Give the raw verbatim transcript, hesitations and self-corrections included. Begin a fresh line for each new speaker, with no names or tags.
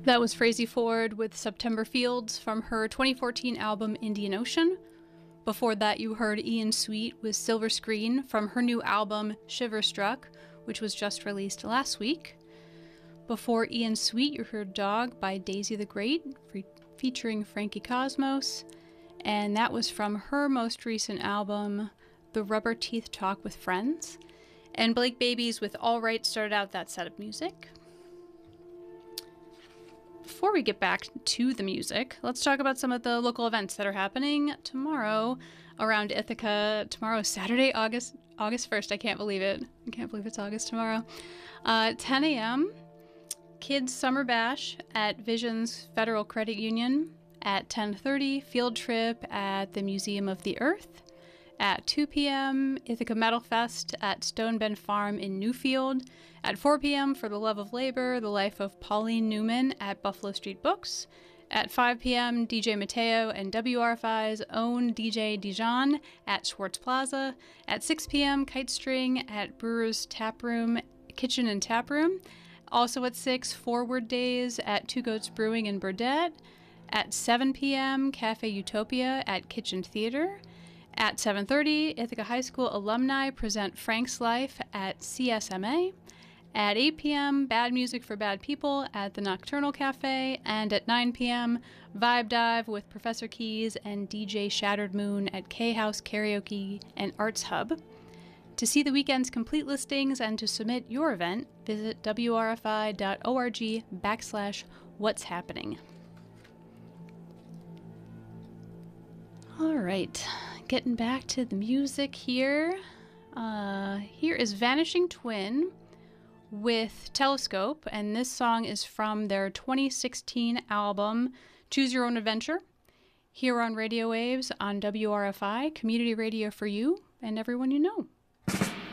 That was Frazey Ford with September Fields from her twenty fourteen album Indian Ocean. Before that, you heard Ian Sweet with Silver Screen from her new album Shiverstruck, which was just released last week. Before Ian Sweet, you heard Dog by Daisy the Great, fe- featuring Frankie Cosmos, and that was from her most recent album, The Rubber Teeth Talk with Friends. And Blake Babies with All Right started out that set of music. Before we get back to the music, let's talk about some of the local events that are happening tomorrow around Ithaca. Tomorrow is Saturday, August August first. I can't believe it. I can't believe it's August tomorrow. Uh, ten a.m., Kids Summer Bash at Visions Federal Credit Union. At ten thirty, Field Trip at the Museum of the Earth. At two p.m., Ithaca Metal Fest at Stone Bend Farm in Newfield. At four p.m., For the Love of Labor, The Life of Pauline Newman at Buffalo Street Books. At five p.m., D J Mateo and W R F I's own D J Dijon at Schwartz Plaza. At six p.m., Kite String at Brewer's Tap Room, Kitchen and Tap Room. Also at six, Forward Days at Two Goats Brewing in Burdett. At seven p.m., Cafe Utopia at Kitchen Theater. At seven thirty, Ithaca High School alumni present Frank's Life at C S M A. At eight p.m., Bad Music for Bad People at the Nocturnal Cafe. And at nine p.m., Vibe Dive with Professor Keys and D J Shattered Moon at K-House Karaoke and Arts Hub. To see the weekend's complete listings and to submit your event, visit wrfi.org backslash what's happening. All right, getting back to the music here. Uh, here is Vanishing Twin with Telescope, and this song is from their twenty sixteen album Choose Your Own Adventure, here on Radio Waves on W R F I, community radio for you and everyone you know.